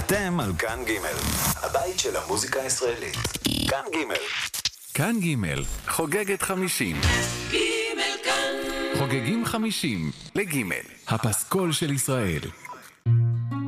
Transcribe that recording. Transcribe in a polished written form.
אתם על כאן ג', הבית של המוזיקה הישראלית. כאן ג'. כאן ג' חוגגת 50. ג' כאן. חוגגים 50 לג' הפסקול של ישראל.